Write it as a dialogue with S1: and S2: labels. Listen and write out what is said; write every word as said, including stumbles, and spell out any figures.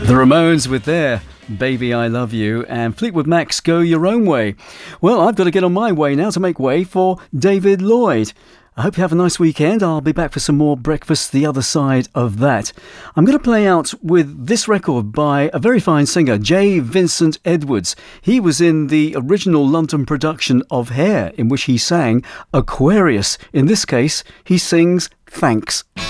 S1: The Ramones with their Baby I Love You, and Fleetwood Mac's Go Your Own Way. Well, I've got to get on my way now to make way for David Lloyd. I hope you have a nice weekend. I'll be back for some more breakfast the other side of that. I'm going to play out with this record by a very fine singer, J. Vincent Edwards. He was in the original London production of Hair, in which he sang Aquarius. In this case, he sings Thanks.